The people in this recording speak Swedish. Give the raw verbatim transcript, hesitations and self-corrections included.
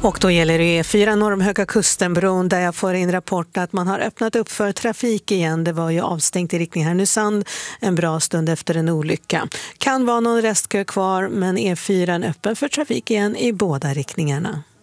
Och då gäller det E fyra norr om Höga Kustenbron där jag får in rapport att man har öppnat upp för trafik igen. Det var ju avstängt i riktning Härnösand en bra stund efter en olycka. Kan vara någon restkö kvar men E fyra är öppen för trafik igen i båda riktningarna.